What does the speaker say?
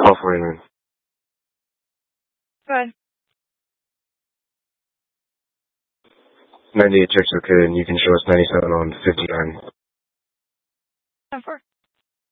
Call 49. Go ahead. 98 checks okay, and you can show us 97 on 59. 10-4.